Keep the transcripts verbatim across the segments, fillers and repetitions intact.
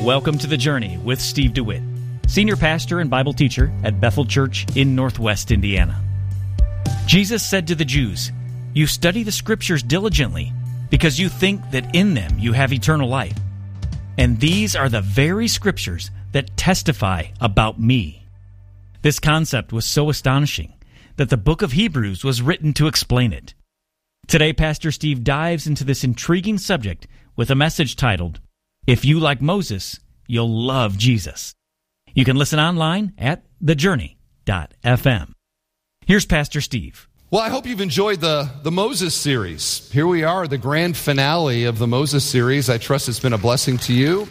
Welcome to The Journey with Steve DeWitt, Senior Pastor and Bible Teacher at Bethel Church in Northwest Indiana. Jesus said to the Jews, "You study the Scriptures diligently because you think that in them you have eternal life. And these are the very Scriptures that testify about me." This concept was so astonishing that the book of Hebrews was written to explain it. Today, Pastor Steve dives into this intriguing subject with a message titled, "If You Like Moses, You'll Love Jesus." You can listen online at the journey dot f m. Here's Pastor Steve. Well, I hope you've enjoyed the, the Moses series. Here we are, the grand finale of the Moses series. I trust it's been a blessing to you.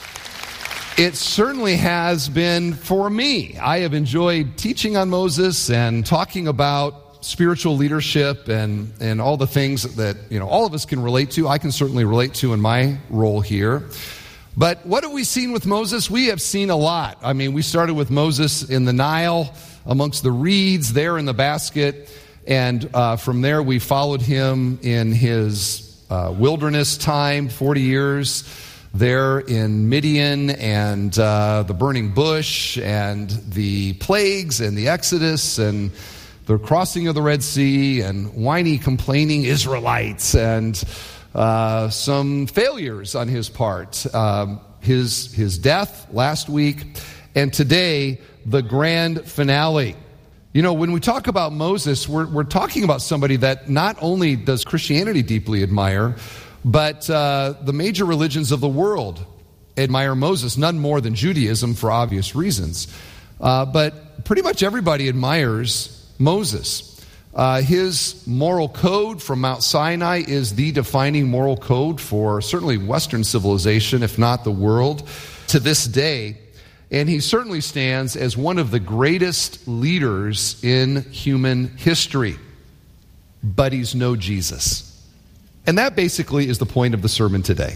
It certainly has been for me. I have enjoyed teaching on Moses and talking about spiritual leadership and, and all the things that, you know, all of us can relate to. I can certainly relate to in my role here. But what have we seen with Moses? We have seen a lot. I mean, we started with Moses in the Nile amongst the reeds there in the basket. And uh, from there, we followed him in his uh, wilderness time, forty years there in Midian, and uh, the burning bush, and the plagues, and the Exodus, and the crossing of the Red Sea, and whiny, complaining Israelites, and uh, some failures on his part. Um, his, his death last week, and today, the grand finale. You know, when we talk about Moses, we're, we're talking about somebody that not only does Christianity deeply admire, but uh, the major religions of the world admire Moses, none more than Judaism for obvious reasons. Uh, but pretty much everybody admires Moses. Uh, his moral code from Mount Sinai is the defining moral code for certainly Western civilization, if not the world, to this day. And he certainly stands as one of the greatest leaders in human history. But he's no Jesus. And that basically is the point of the sermon today.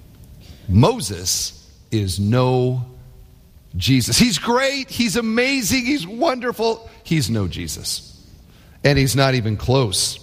Moses is no Jesus. He's great, he's amazing, he's wonderful. He's no Jesus. And he's not even close.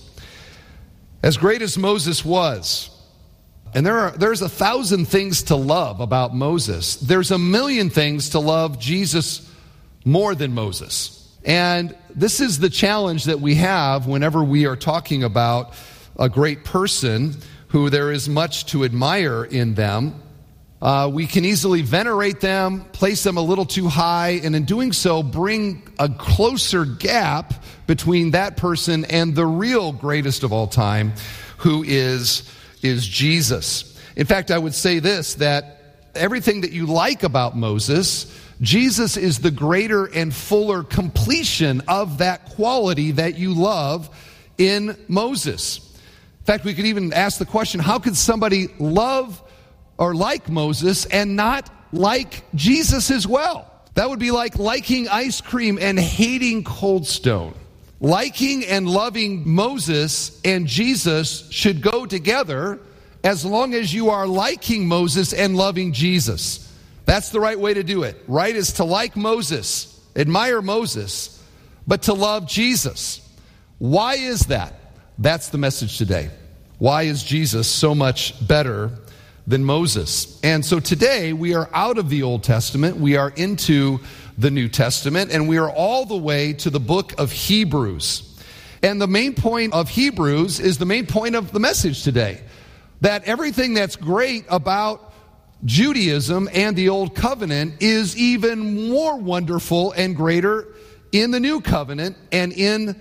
As great as Moses was, and there are there's a thousand things to love about Moses, there's a million things to love Jesus more than Moses. And this is the challenge that we have whenever we are talking about a great person who there is much to admire in them. Uh, we can easily venerate them, place them a little too high, and in doing so bring a closer gap between that person and the real greatest of all time, who is, is Jesus. In fact, I would say this, that everything that you like about Moses, Jesus is the greater and fuller completion of that quality that you love in Moses. In fact, we could even ask the question, how could somebody love or like Moses and not like Jesus as well? That would be like liking ice cream and hating Cold Stone. Liking and loving Moses and Jesus should go together as long as you are liking Moses and loving Jesus. That's the right way to do it. Right is to like Moses, admire Moses, but to love Jesus. Why is that? That's the message today. Why is Jesus so much better than Moses? And so today we are out of the Old Testament, we are into the New Testament, and we are all the way to the book of Hebrews. And the main point of Hebrews is the main point of the message today, that everything that's great about Judaism and the Old Covenant is even more wonderful and greater in the New Covenant and in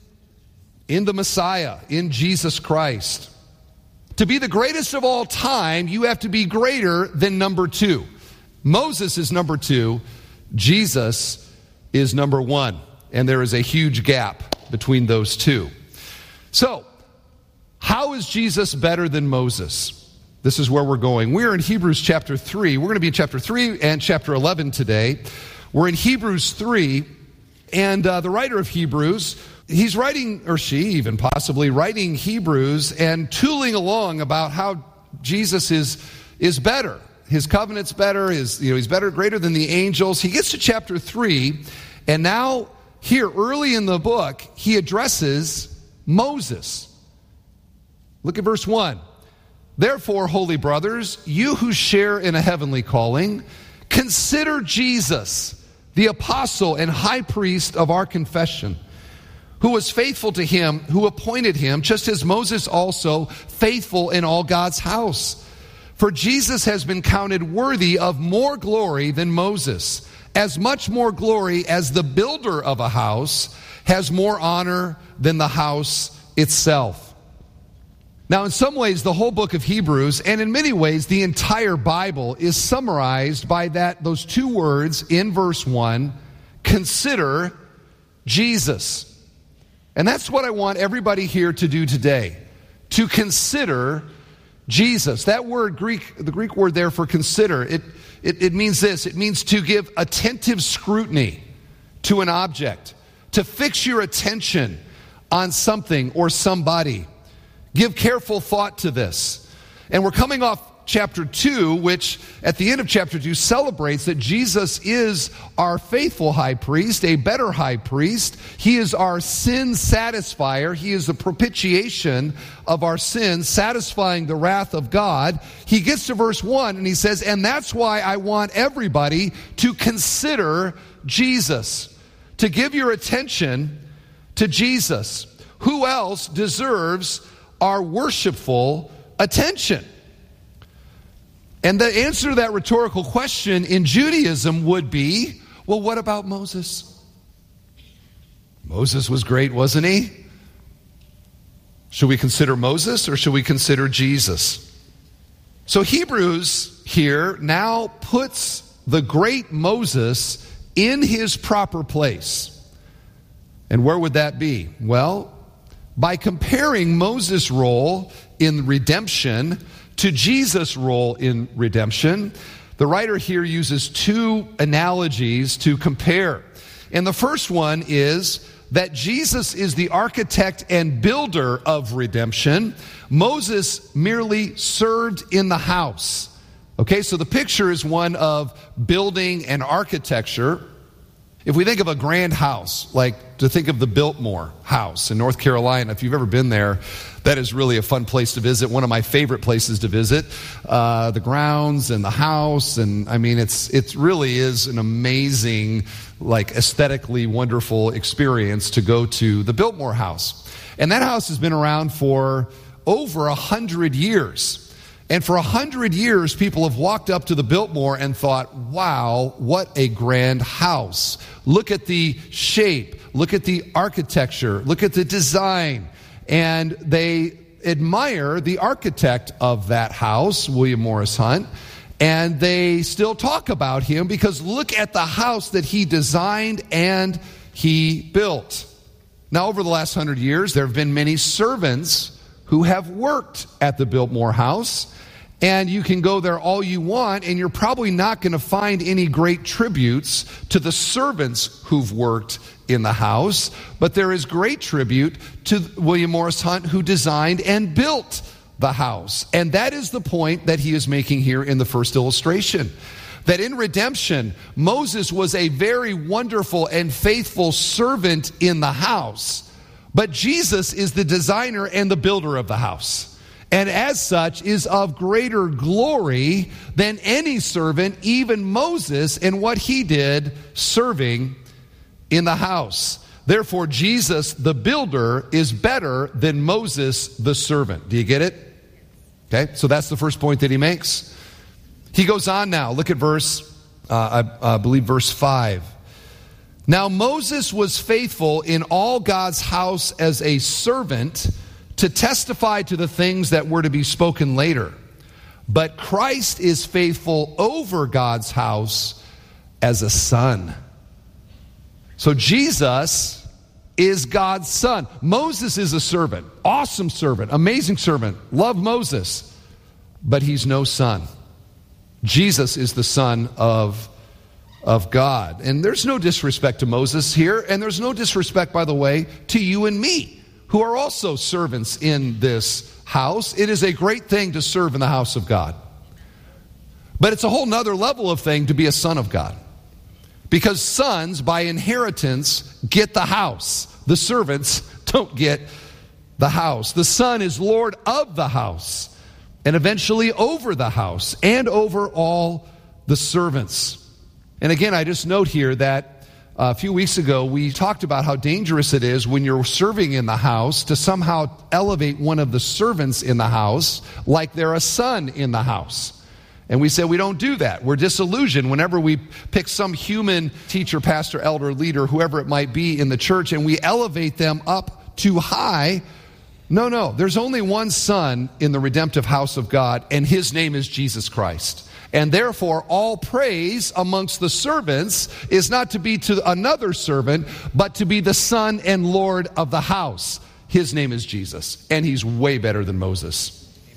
in the Messiah, in Jesus Christ. To be the greatest of all time, you have to be greater than number two. Moses is number two. Jesus is number one. And there is a huge gap between those two. So, how is Jesus better than Moses? This is where we're going. We're in Hebrews chapter three. We're going to be in chapter three and chapter eleven today. We're in Hebrews three, and uh, the writer of Hebrews, he's writing, or she even possibly, writing Hebrews and tooling along about how Jesus is, is better. His covenant's better, his, you know, he's better, greater than the angels. He gets to chapter three, and now here, early in the book, he addresses Moses. Look at verse one. Therefore, holy brothers, you who share in a heavenly calling, consider Jesus, the apostle and high priest of our confession, who was faithful to him who appointed him, just as Moses also faithful in all God's house. For Jesus has been counted worthy of more glory than Moses, as much more glory as the builder of a house has more honor than the house itself. Now, in some ways, the whole book of Hebrews, and in many ways, the entire Bible, is summarized by that those two words in verse one, consider Jesus. And that's what I want everybody here to do today, to consider Jesus. That word, Greek, the Greek word there for consider, it, it, it means this. It means to give attentive scrutiny to an object, to fix your attention on something or somebody. Give careful thought to this. And we're coming off chapter two, which at the end of chapter two celebrates that Jesus is our faithful high priest, a better high priest. He is our sin satisfier. He is the propitiation of our sins, satisfying the wrath of God. He gets to verse one and he says, and that's why I want everybody to consider Jesus, to give your attention to Jesus. Who else deserves our worshipful attention? And the answer to that rhetorical question in Judaism would be, well, what about Moses? Moses was great, wasn't he? Should we consider Moses or should we consider Jesus? So Hebrews here now puts the great Moses in his proper place. And where would that be? Well, by comparing Moses' role in redemption to Jesus' role in redemption, the writer here uses two analogies to compare. And the first one is that Jesus is the architect and builder of redemption. Moses merely served in the house. Okay, so the picture is one of building and architecture. If we think of a grand house, like to think of the Biltmore House in North Carolina, if you've ever been there, that is really a fun place to visit. One of my favorite places to visit. Uh, the grounds and the house, and I mean, it's it really is an amazing, like aesthetically wonderful experience to go to the Biltmore House. And that house has been around for over a hundred years. And for a hundred years, people have walked up to the Biltmore and thought, wow, what a grand house. Look at the shape. Look at the architecture. Look at the design. And they admire the architect of that house, William Morris Hunt. And they still talk about him because look at the house that he designed and he built. Now, over the last hundred years, there have been many servants who have worked at the Biltmore House. And you can go there all you want, and you're probably not going to find any great tributes to the servants who've worked in the house. But there is great tribute to William Morris Hunt, who designed and built the house. And that is the point that he is making here in the first illustration. That in redemption, Moses was a very wonderful and faithful servant in the house. But Jesus is the designer and the builder of the house. And as such is of greater glory than any servant, even Moses, in what he did serving in the house. Therefore, Jesus, the builder, is better than Moses, the servant. Do you get it? Okay, so that's the first point that he makes. He goes on now. Look at verse, uh, I uh, believe verse five. Now Moses was faithful in all God's house as a servant to testify to the things that were to be spoken later. But Christ is faithful over God's house as a son. So Jesus is God's son. Moses is a servant, awesome servant, amazing servant, love Moses, but he's no son. Jesus is the son of, of God. And there's no disrespect to Moses here, and there's no disrespect, by the way, to you and me, who are also servants in this house. It is a great thing to serve in the house of God. But it's a whole nother level of thing to be a son of God. Because sons, by inheritance, get the house. The servants don't get the house. The son is Lord of the house. and eventually over the house and over all the servants. And again, I just note here that Uh, a few weeks ago, we talked about how dangerous it is when you're serving in the house to somehow elevate one of the servants in the house like they're a son in the house. And we said we don't do that. We're disillusioned whenever we pick some human teacher, pastor, elder, leader, whoever it might be in the church, and we elevate them up too high. No, no. There's only one son in the redemptive house of God, and his name is Jesus Christ. And therefore, all praise amongst the servants is not to be to another servant, but to be the son and Lord of the house. His name is Jesus, and he's way better than Moses.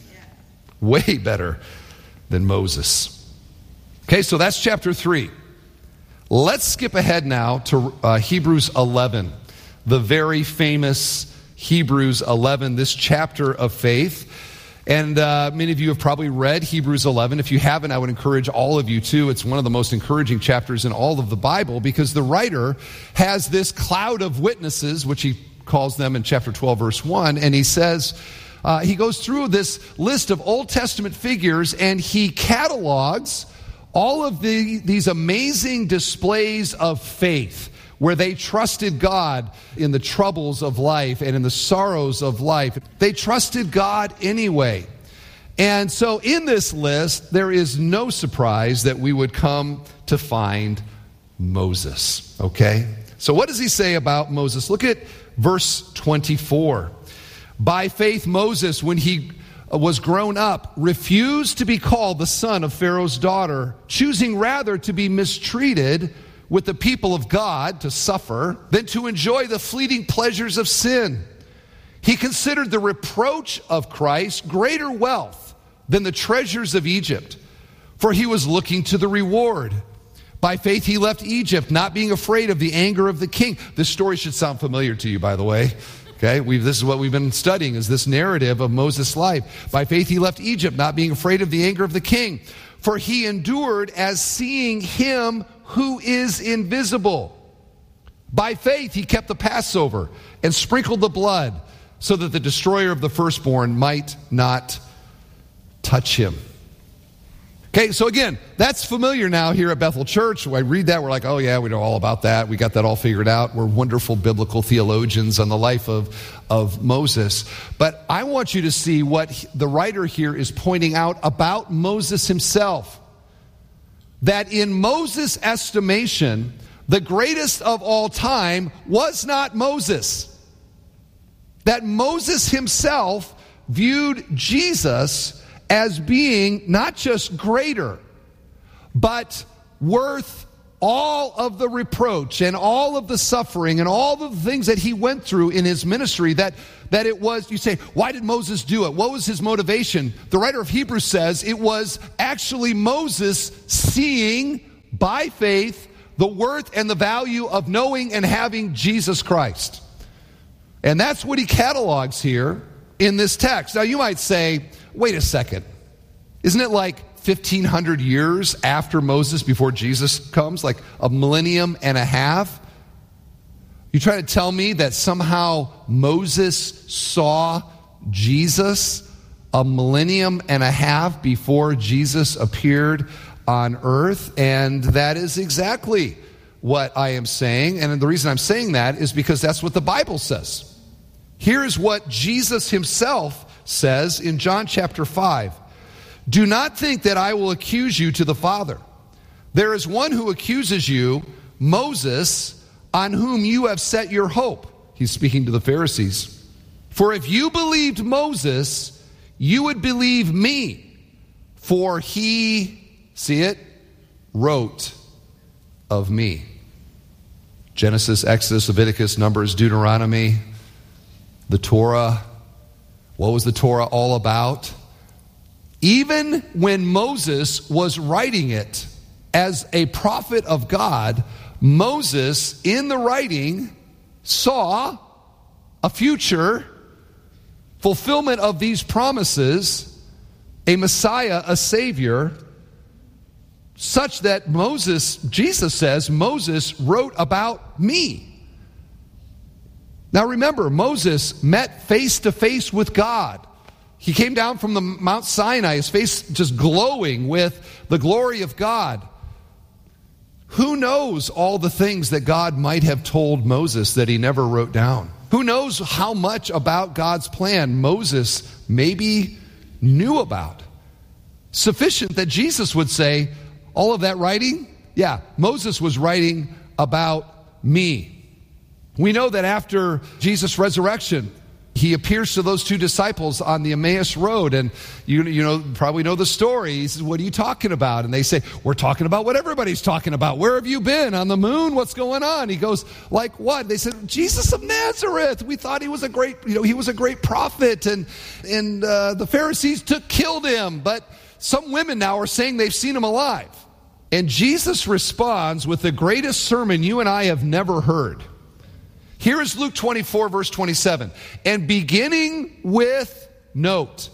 Way better than Moses. Okay, so that's chapter three. Let's skip ahead now to uh, Hebrews eleven, the very famous Hebrews eleven, this chapter of faith. And uh, many of you have probably read Hebrews eleven. If you haven't, I would encourage all of you to. It's one of the most encouraging chapters in all of the Bible because the writer has this cloud of witnesses, which he calls them in chapter twelve, verse one. And he says, uh, he goes through this list of Old Testament figures and he catalogs all of the, these amazing displays of faith where they trusted God in the troubles of life and in the sorrows of life. They trusted God anyway. And so in this list, there is no surprise that we would come to find Moses, okay? So what does he say about Moses? Look at verse twenty-four. By faith, Moses, when he was grown up, refused to be called the son of Pharaoh's daughter, choosing rather to be mistreated with the people of God, to suffer, than to enjoy the fleeting pleasures of sin. He considered the reproach of Christ greater wealth than the treasures of Egypt, for he was looking to the reward. By faith he left Egypt, not being afraid of the anger of the king. This story should sound familiar to you, by the way. Okay, we've, this is what we've been studying, is this narrative of Moses' life. By faith he left Egypt, not being afraid of the anger of the king. For he endured as seeing him who is invisible. By faith he kept the Passover and sprinkled the blood so that the destroyer of the firstborn might not touch him. Okay, so again, that's familiar now here at Bethel Church. When I read that, we're like, oh yeah, we know all about that. We got that all figured out. We're wonderful biblical theologians on the life of, of Moses. But I want you to see what the writer here is pointing out about Moses himself. That in Moses' estimation, the greatest of all time was not Moses. That Moses himself viewed Jesus as being not just greater, but worth all of the reproach and all of the suffering and all of the things that he went through in his ministry, that, that it was, you say, why did Moses do it? What was his motivation? The writer of Hebrews says it was actually Moses seeing by faith the worth and the value of knowing and having Jesus Christ. And that's what he catalogs here in this text. Now you might say, wait a second, isn't it like fifteen hundred years after Moses before Jesus comes, like a millennium and a half? You trying to tell me that somehow Moses saw Jesus a millennium and a half before Jesus appeared on earth? And that is exactly what I am saying. And the reason I'm saying that is because that's what the Bible says. Here's what Jesus himself says in John chapter five. Do not think that I will accuse you to the Father. There is one who accuses you, Moses, on whom you have set your hope. He's speaking to the Pharisees. For if you believed Moses, you would believe me. For he, see it, wrote of me. Genesis, Exodus, Leviticus, Numbers, Deuteronomy, the Torah. What was the Torah all about? Even when Moses was writing it as a prophet of God, Moses, in the writing, saw a future fulfillment of these promises, a Messiah, a Savior, such that Moses, Jesus says, Moses wrote about me. Now remember, Moses met face to face with God. He came down from the Mount Sinai, his face just glowing with the glory of God. Who knows all the things that God might have told Moses that he never wrote down? Who knows how much about God's plan Moses maybe knew about? Sufficient that Jesus would say, all of that writing? Yeah, Moses was writing about me. We know that after Jesus' resurrection, he appears to those two disciples on the Emmaus Road, and you, you know, probably know the story. He says, what are you talking about? And they say, we're talking about what everybody's talking about. Where have you been? On the moon? What's going on? He goes, like what? They said, Jesus of Nazareth. We thought he was a great, you know, he was a great prophet, and, and uh, the Pharisees took, killed him. But some women now are saying they've seen him alive. And Jesus responds with the greatest sermon you and I have never heard. Here is Luke twenty-four, verse twenty-seven. And beginning with, note,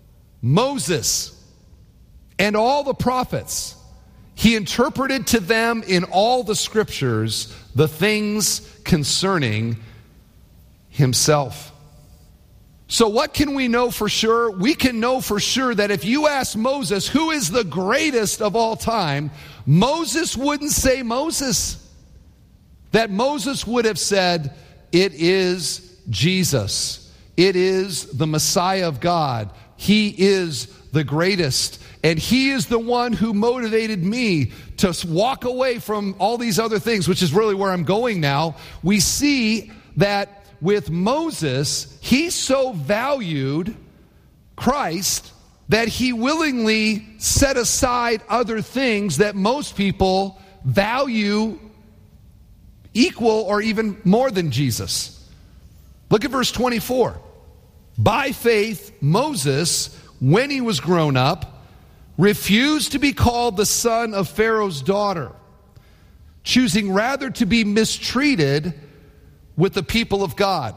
Moses and all the prophets, he interpreted to them in all the scriptures the things concerning himself. So what can we know for sure? We can know for sure that if you ask Moses, who is the greatest of all time, Moses wouldn't say Moses. That Moses would have said, it is Jesus. It is the Messiah of God. He is the greatest. And he is the one who motivated me to walk away from all these other things, which is really where I'm going now. We see that with Moses, he so valued Christ that he willingly set aside other things that most people value equal or even more than Jesus. Look at verse twenty-four. By faith, Moses, when he was grown up, refused to be called the son of Pharaoh's daughter, choosing rather to be mistreated with the people of God.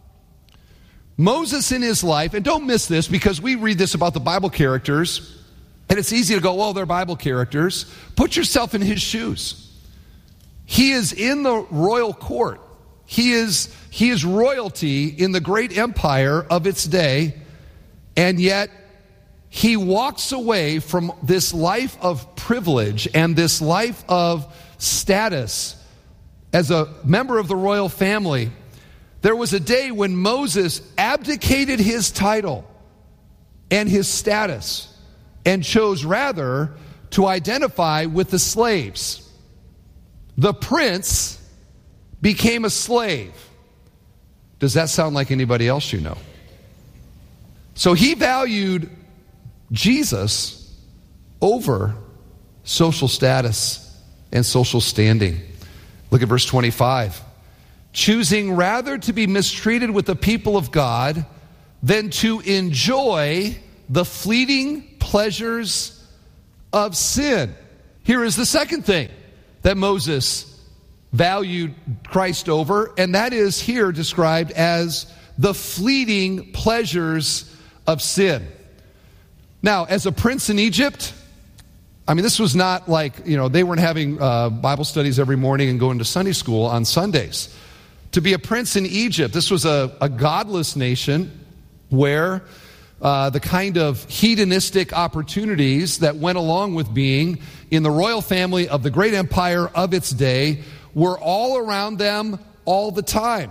Moses in his life, and don't miss this because we read this about the Bible characters, and it's easy to go, well, they're Bible characters. Put yourself in his shoes. He is in the royal court. He is, he is royalty in the great empire of its day, and yet he walks away from this life of privilege and this life of status as a member of the royal family. There was a day when Moses abdicated his title and his status and chose rather to identify with the slaves. The prince became a slave. Does that sound like anybody else you know? So he valued Jesus over social status and social standing. Look at verse twenty-five. Choosing rather to be mistreated with the people of God than to enjoy the fleeting pleasures of sin. Here is the second thing that Moses valued Christ over, and that is here described as the fleeting pleasures of sin. Now, as a prince in Egypt, I mean, this was not like, you know, they weren't having uh, Bible studies every morning and going to Sunday school on Sundays. To be a prince in Egypt, this was a, a godless nation where uh, the kind of hedonistic opportunities that went along with being in the royal family of the great empire of its day were all around them all the time.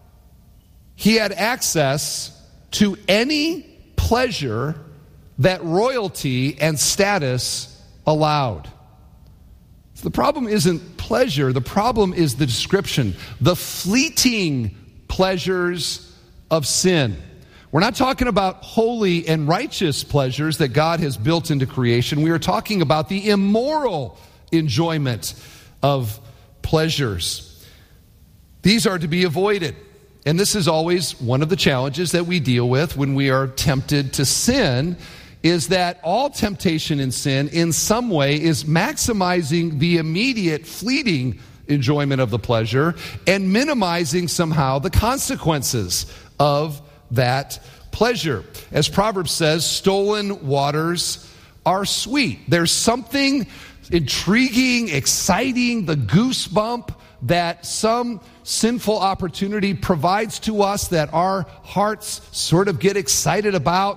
He had access to any pleasure that royalty and status allowed. So the problem isn't pleasure, the problem is the description, the fleeting pleasures of sin. We're not talking about holy and righteous pleasures that God has built into creation. We are talking about the immoral enjoyment of pleasures. These are to be avoided. And this is always one of the challenges that we deal with when we are tempted to sin, is that all temptation in sin in some way is maximizing the immediate fleeting enjoyment of the pleasure and minimizing somehow the consequences of that pleasure. As Proverbs says, stolen waters are sweet. There's something intriguing, exciting, the goosebump that some sinful opportunity provides to us that our hearts sort of get excited about.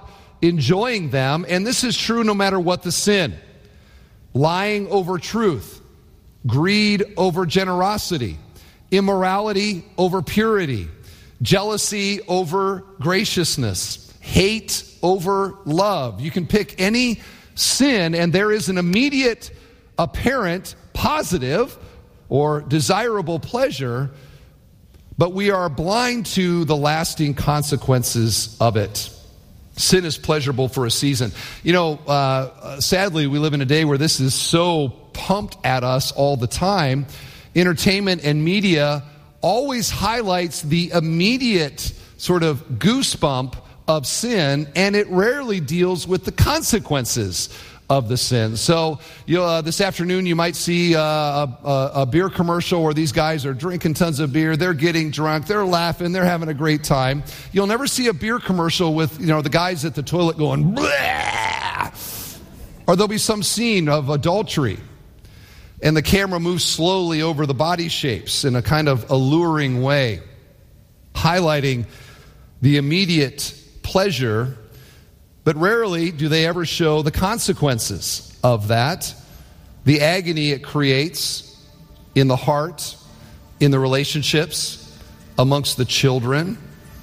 enjoying them, and this is true no matter what the sin. Lying over truth, greed over generosity, immorality over purity, jealousy over graciousness, hate over love. You can pick any sin, and there is an immediate, apparent, positive, or desirable pleasure, but we are blind to the lasting consequences of it. Sin is pleasurable for a season. You know, uh, sadly, we live in a day where this is so pumped at us all the time. Entertainment and media always highlights the immediate sort of goosebump of sin, and it rarely deals with the consequences of the sin. So you know, uh, this afternoon you might see uh, a, a beer commercial where these guys are drinking tons of beer, they're getting drunk, they're laughing, they're having a great time. You'll never see a beer commercial with, you know, the guys at the toilet going, blah! Or there'll be some scene of adultery, and the camera moves slowly over the body shapes in a kind of alluring way, highlighting the immediate pleasure. But rarely do they ever show the consequences of that, the agony it creates in the heart, in the relationships, amongst the children.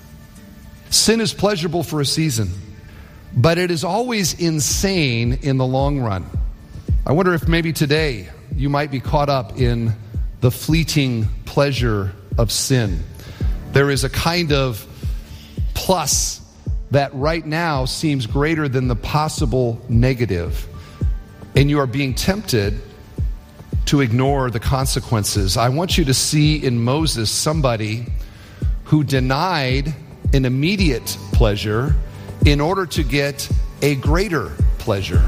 Sin is pleasurable for a season, but it is always insane in the long run. I wonder if maybe today you might be caught up in the fleeting pleasure of sin. There is a kind of plus that right now seems greater than the possible negative, and you are being tempted to ignore the consequences. I want you to see in Moses somebody who denied an immediate pleasure in order to get a greater pleasure.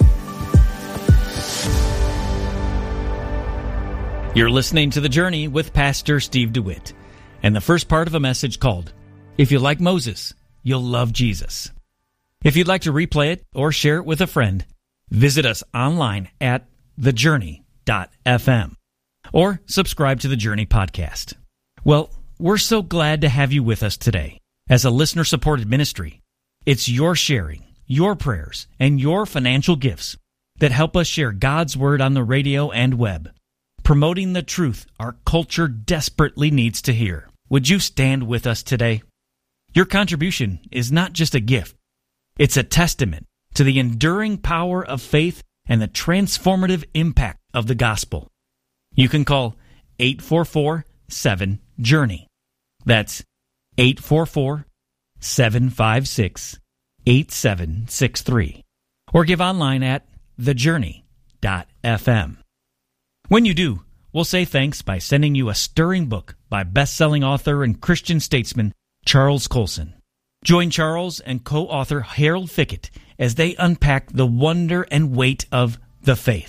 You're listening to The Journey with Pastor Steve DeWitt, and the first part of a message called, If You Like Moses, You'll Love Jesus. If you'd like to replay it or share it with a friend, visit us online at the journey dot f m or subscribe to the Journey podcast. Well, we're so glad to have you with us today. As a listener-supported ministry, it's your sharing, your prayers, and your financial gifts that help us share God's Word on the radio and web, promoting the truth our culture desperately needs to hear. Would you stand with us today? Your contribution is not just a gift. It's a testament to the enduring power of faith and the transformative impact of the gospel. You can call eight four four, seven, journey. That's eight four four, seven five six, eight seven six three. Or give online at the journey dot f m. When you do, we'll say thanks by sending you a stirring book by best-selling author and Christian statesman Charles Colson. Join Charles and co-author Harold Fickett as they unpack the wonder and weight of the faith.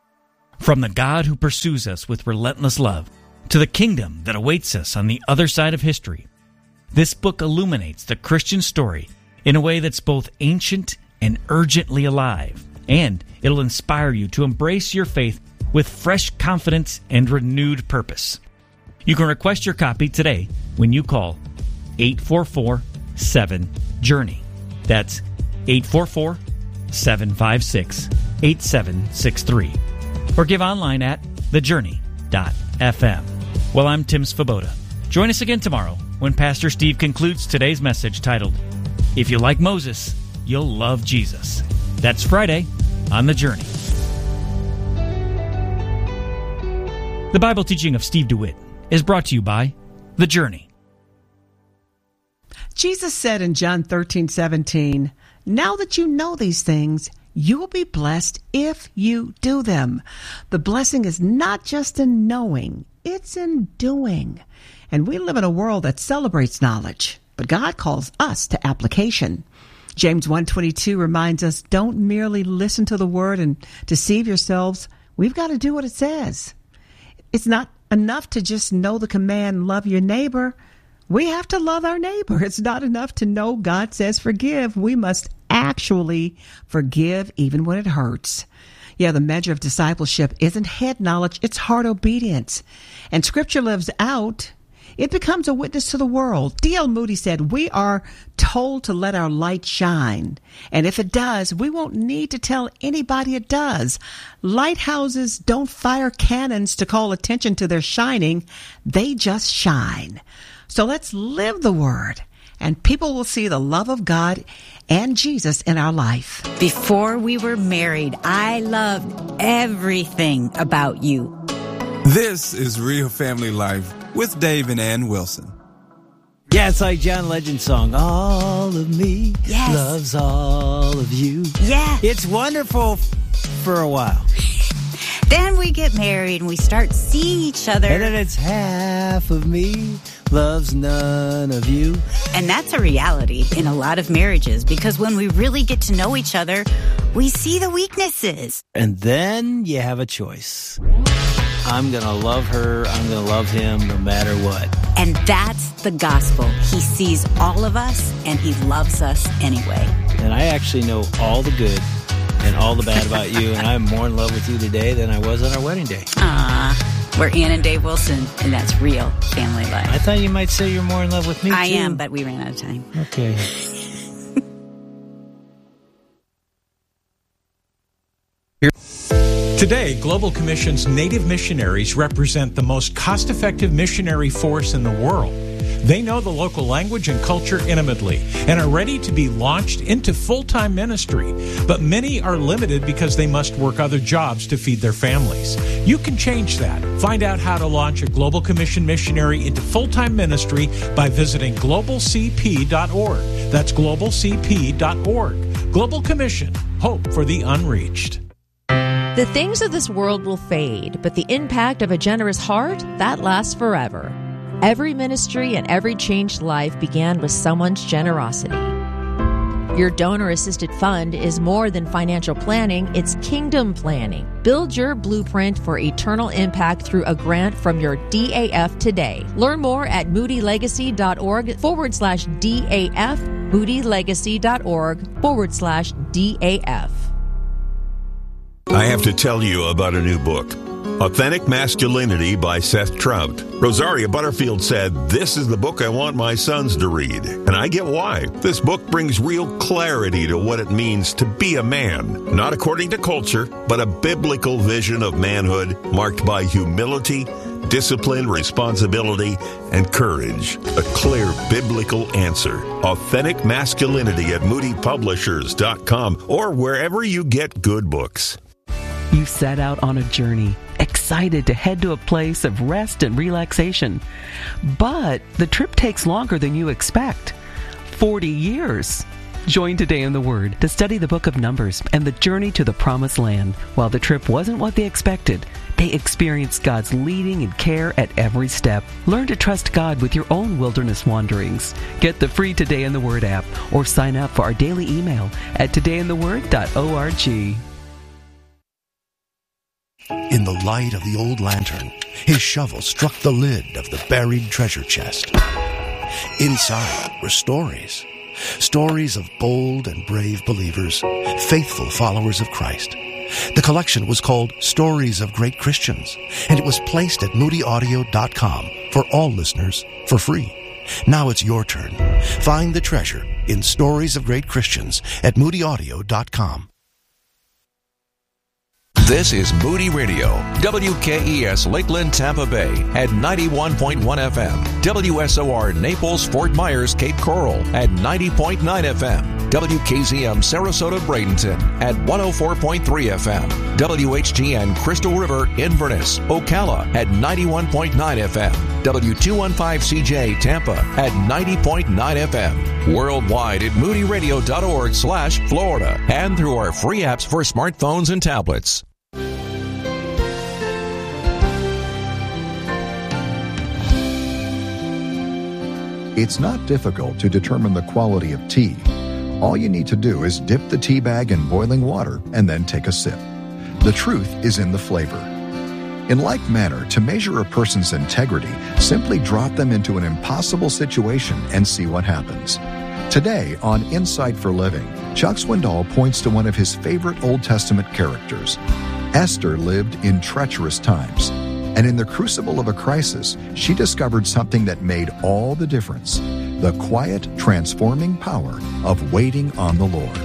From the God who pursues us with relentless love to the kingdom that awaits us on the other side of history, this book illuminates the Christian story in a way that's both ancient and urgently alive, and it'll inspire you to embrace your faith with fresh confidence and renewed purpose. You can request your copy today when you call eight four four, seven, journey. That's eight four four, seven five six, eight seven six three. Or give online at the journey dot f m. Well, I'm Tim Svoboda. Join us again tomorrow when Pastor Steve concludes today's message titled, If You Like Moses, You'll Love Jesus. That's Friday on The Journey. The Bible teaching of Steve DeWitt is brought to you by The Journey. Jesus said in John thirteen seventeen, now that you know these things, you will be blessed if you do them. The blessing is not just in knowing, it's in doing. And we live in a world that celebrates knowledge, but God calls us to application. James one twenty-two reminds us, don't merely listen to the word and deceive yourselves. We've got to do what it says. It's not enough to just know the command, love your neighbor. We have to love our neighbor. It's not enough to know God says forgive. We must actually forgive even when it hurts. Yeah, the measure of discipleship isn't head knowledge, it's heart obedience. And Scripture lives out it becomes a witness to the world. D L Moody said, we are told to let our light shine. And if it does, we won't need to tell anybody it does. Lighthouses don't fire cannons to call attention to their shining. They just shine. So let's live the word, and people will see the love of God and Jesus in our life. Before we were married, I loved everything about you. This is Real Family Life with Dave and Ann Wilson. Yeah, it's like John Legend's song, All of Me Yes. Loves All of You. Yeah. It's wonderful for a while. Then we get married and we start seeing each other. And then it's half of me loves none of you. And that's a reality in a lot of marriages, because when we really get to know each other, we see the weaknesses. And then you have a choice. I'm going to love her, I'm going to love him no matter what. And that's the gospel. He sees all of us and he loves us anyway. And I actually know all the good and all the bad about you, and I'm more in love with you today than I was on our wedding day. Aww. We're Ann and Dave Wilson, and that's Real Family Life. I thought you might say you're more in love with me, I too. am, but we ran out of time. Okay. Today, Global Commission's Native missionaries represent the most cost-effective missionary force in the world. They know the local language and culture intimately and are ready to be launched into full-time ministry. But many are limited because they must work other jobs to feed their families. You can change that. Find out how to launch a Global Commission missionary into full-time ministry by visiting global c p dot org. That's global c p dot org. Global Commission, hope for the unreached. The things of this world will fade, but the impact of a generous heart, that lasts forever. Every ministry and every changed life began with someone's generosity. Your donor-assisted fund is more than financial planning, it's kingdom planning. Build your blueprint for eternal impact through a grant from your D A F today. Learn more at moodylegacy.org forward slash DAF, moodylegacy.org forward slash DAF. I have to tell you about a new book, Authentic Masculinity by Seth Trout. Rosaria Butterfield said, "This is the book I want my sons to read." And I get why. This book brings real clarity to what it means to be a man, not according to culture, but a biblical vision of manhood marked by humility, discipline, responsibility, and courage. A clear biblical answer. Authentic Masculinity at moody publishers dot com or wherever you get good books. You set out on a journey, excited to head to a place of rest and relaxation. But the trip takes longer than you expect. forty years. Join Today in the Word to study the book of Numbers and the journey to the Promised Land. While the trip wasn't what they expected, they experienced God's leading and care at every step. Learn to trust God with your own wilderness wanderings. Get the free Today in the Word app or sign up for our daily email at today in the word dot org. In the light of the old lantern, his shovel struck the lid of the buried treasure chest. Inside were stories. Stories of bold and brave believers, faithful followers of Christ. The collection was called Stories of Great Christians, and it was placed at moody audio dot com for all listeners for free. Now it's your turn. Find the treasure in Stories of Great Christians at moody audio dot com. This is Moody Radio, W K E S Lakeland, Tampa Bay at ninety-one point one F M, W S O R Naples, Fort Myers, Cape Coral at ninety point nine F M, W K Z M Sarasota, Bradenton at one oh four point three F M, W H G N Crystal River, Inverness, Ocala at ninety-one point nine F M, W two fifteen C J Tampa at ninety point nine F M, worldwide at moody radio dot org slash Florida, and through our free apps for smartphones and tablets. It's not difficult to determine the quality of tea. All you need to do is dip the tea bag in boiling water and then take a sip. The truth is in the flavor. In like manner, to measure a person's integrity, simply drop them into an impossible situation and see what happens. Today on Insight for Living, Chuck Swindoll points to one of his favorite Old Testament characters. Esther lived in treacherous times. And in the crucible of a crisis, she discovered something that made all the difference: the quiet, transforming power of waiting on the Lord.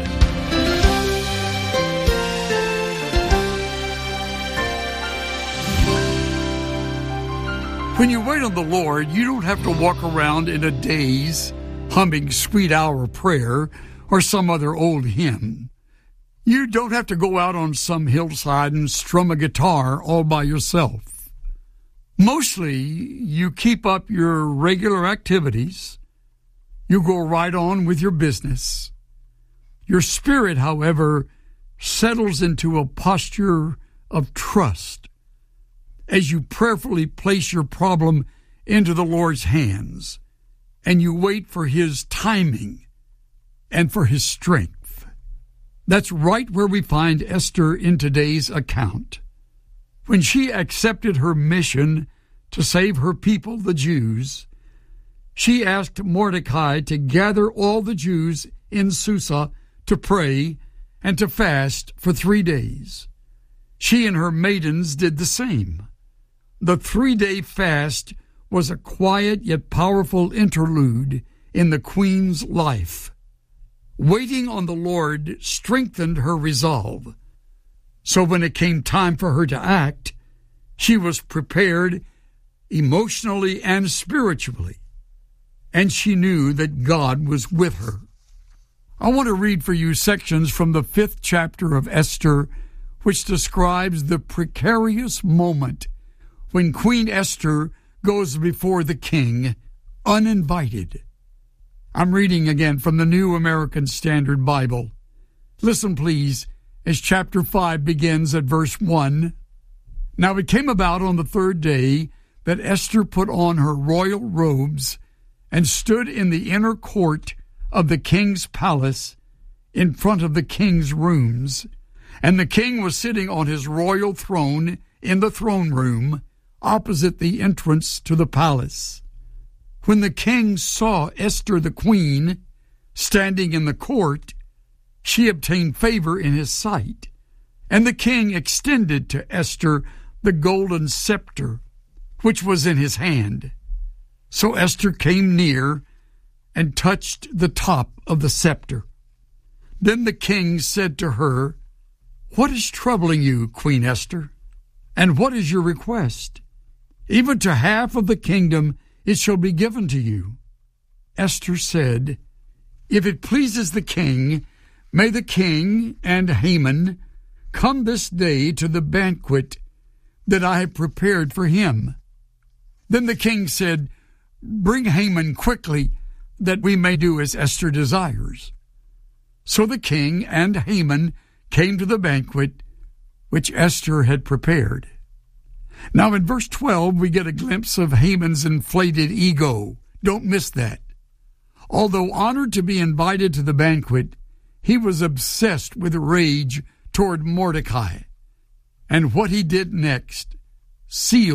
When you wait on the Lord, you don't have to walk around in a daze, humming Sweet Hour Prayer or some other old hymn. You don't have to go out on some hillside and strum a guitar all by yourself. Mostly, you keep up your regular activities. You go right on with your business. Your spirit, however, settles into a posture of trust as you prayerfully place your problem into the Lord's hands, and you wait for His timing and for His strength. That's right where we find Esther in today's account. When she accepted her mission to save her people, the Jews, she asked Mordecai to gather all the Jews in Susa to pray and to fast for three days. She and her maidens did the same. The three-day fast was a quiet yet powerful interlude in the queen's life. Waiting on the Lord strengthened her resolve. So when it came time for her to act, she was prepared emotionally and spiritually, and she knew that God was with her. I want to read for you sections from the fifth chapter of Esther, which describes the precarious moment when Queen Esther goes before the king uninvited. I'm reading again from the New American Standard Bible. Listen, please, as chapter five begins at verse one. Now it came about on the third day that Esther put on her royal robes and stood in the inner court of the king's palace in front of the king's rooms. And the king was sitting on his royal throne in the throne room opposite the entrance to the palace. When the king saw Esther the queen standing in the court, she obtained favor in his sight, and the king extended to Esther the golden scepter which was in his hand. So Esther came near and touched the top of the scepter. Then the king said to her, "What is troubling you, Queen Esther? And what is your request? Even to half of the kingdom it shall be given to you." Esther said, "If it pleases the king, may the king and Haman come this day to the banquet that I have prepared for him." Then the king said, "Bring Haman quickly, that we may do as Esther desires." So the king and Haman came to the banquet which Esther had prepared. Now in verse twelve, we get a glimpse of Haman's inflated ego. Don't miss that. Although honored to be invited to the banquet, he was obsessed with rage toward Mordecai. And what he did next sealed